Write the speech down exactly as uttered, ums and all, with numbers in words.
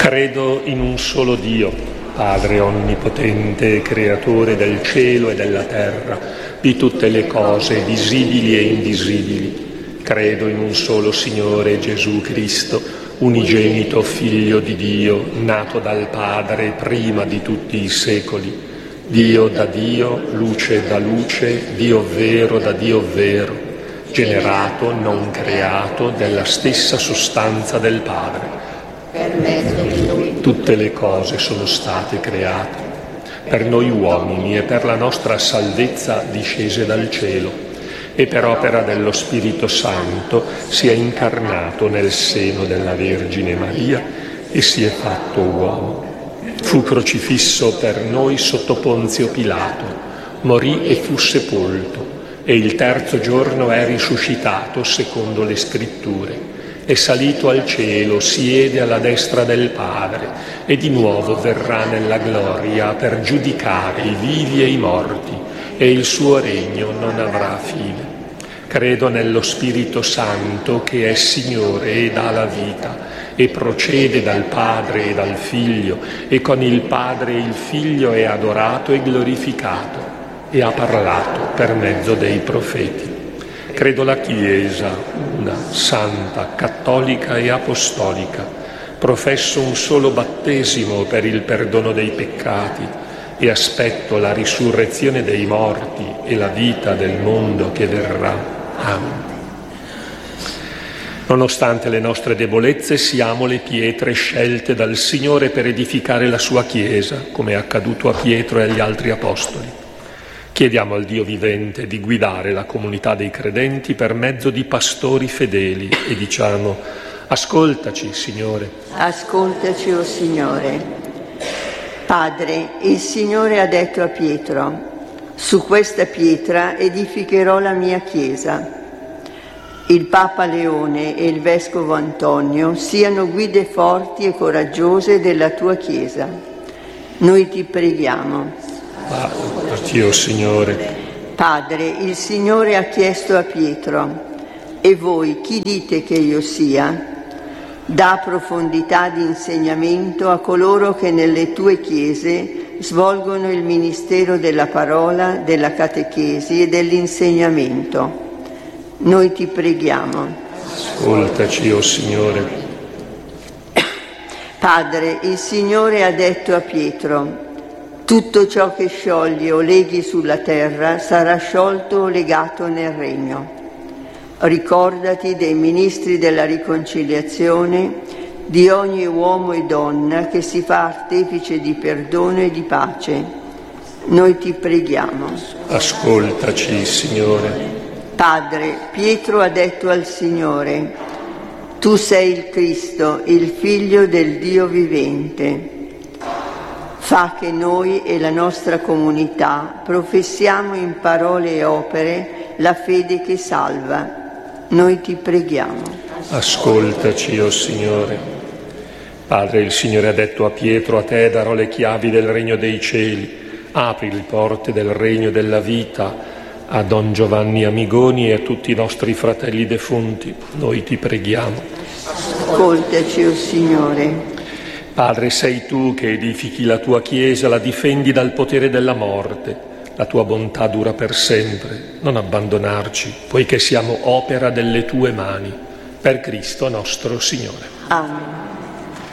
Credo in un solo Dio, Padre onnipotente, creatore del cielo e della terra, di tutte le cose visibili e invisibili. Credo in un solo Signore Gesù Cristo, unigenito Figlio di Dio, nato dal Padre prima di tutti i secoli, Dio da Dio, luce da luce, Dio vero da Dio vero, generato, non creato, della stessa sostanza del Padre. Per mezzo di Lui tutte le cose sono state create. Per noi uomini e per la nostra salvezza discese dal cielo, e per opera dello Spirito Santo si è incarnato nel seno della Vergine Maria e si è fatto uomo. Fu crocifisso per noi sotto Ponzio Pilato, morì e fu sepolto, e il terzo giorno è risuscitato secondo le Scritture. È salito al cielo, siede alla destra del Padre e di nuovo verrà nella gloria per giudicare i vivi e i morti, e il suo regno non avrà fine. Credo nello Spirito Santo che è Signore e dà la vita e procede dal Padre e dal Figlio, e con il Padre e il Figlio è adorato e glorificato, e ha parlato per mezzo dei profeti. Credo la Chiesa, una, santa, cattolica e apostolica. Professo un solo battesimo per il perdono dei peccati e aspetto la risurrezione dei morti e la vita del mondo che verrà. Amen. Nonostante le nostre debolezze, siamo le pietre scelte dal Signore per edificare la sua Chiesa, come è accaduto a Pietro e agli altri apostoli. Chiediamo al Dio vivente di guidare la comunità dei credenti per mezzo di pastori fedeli e diciamo: ascoltaci, Signore. Ascoltaci, o Signore. Padre, il Signore ha detto a Pietro: su questa pietra edificherò la mia Chiesa. Il Papa Leone e il Vescovo Antonio siano guide forti e coraggiose della tua Chiesa. Noi ti preghiamo. Ascoltaci, o Signore. Padre, il Signore ha chiesto a Pietro: e voi chi dite che io sia? Dà profondità di insegnamento a coloro che nelle tue chiese svolgono il ministero della parola, della catechesi e dell'insegnamento. Noi ti preghiamo. Ascoltaci, o Signore. Padre, il Signore ha detto a Pietro: tutto ciò che sciogli o leghi sulla terra sarà sciolto o legato nel regno. Ricordati dei ministri della riconciliazione, di ogni uomo e donna che si fa artefice di perdono e di pace. Noi ti preghiamo. Ascoltaci, Signore. Padre, Pietro ha detto al Signore: tu sei il Cristo, il Figlio del Dio vivente. Fa che noi e la nostra comunità professiamo in parole e opere la fede che salva. Noi ti preghiamo. Ascoltaci, o Signore. Padre, il Signore ha detto a Pietro: a te darò le chiavi del regno dei cieli. Apri le porte del regno della vita a Don Giovanni Amigoni e a tutti i nostri fratelli defunti. Noi ti preghiamo. Ascoltaci, o Signore. Padre, sei tu che edifichi la tua Chiesa, la difendi dal potere della morte. La tua bontà dura per sempre. Non abbandonarci, poiché siamo opera delle tue mani. Per Cristo nostro Signore. Amen.